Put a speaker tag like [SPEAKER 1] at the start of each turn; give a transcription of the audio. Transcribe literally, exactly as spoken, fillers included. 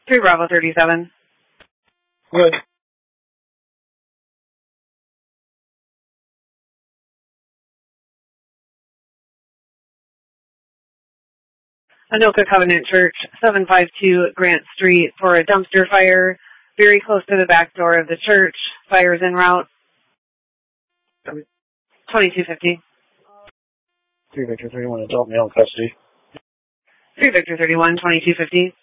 [SPEAKER 1] three Bravo thirty-seven.
[SPEAKER 2] Good.
[SPEAKER 1] Anoka Covenant Church, seven five two Grant Street, for a dumpster fire very close to the back door of the church. Fire is en route. twenty-two fifty.
[SPEAKER 2] three Victor thirty-one, adult male custody.
[SPEAKER 1] three Victor thirty-one, twenty-two fifty.